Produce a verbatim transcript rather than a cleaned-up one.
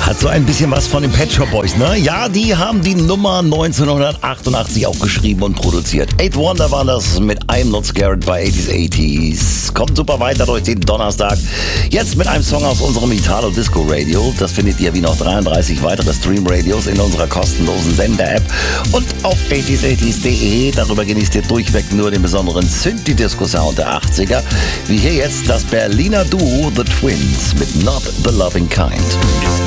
Hat so ein bisschen was von den Pet Shop Boys, ne? Ja, die haben die Nummer neunzehnhundertachtundachtzig auch geschrieben und produziert. Eight Wonder war das mit I'm Not Scared bei eighties eighties. Kommt super weiter durch den Donnerstag. Jetzt mit einem Song aus unserem Italo Disco Radio. Das findet ihr wie noch dreiunddreißig weitere Stream Radios in unserer kostenlosen Sender-App und auf eighties eighties punkt de. Darüber genießt ihr durchweg nur den besonderen Synthi-Disco-Sound der achtziger. Wie hier jetzt das Berliner Duo The Twins mit Not the Loving Kind.